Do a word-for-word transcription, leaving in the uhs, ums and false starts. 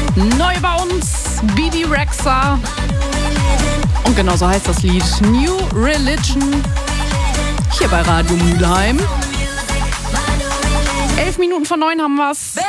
Neu bei uns, Bebe Rexha. Und genau so heißt das Lied, New Religion. Hier bei Radio Mülheim. Elf Minuten vor neun haben wir's.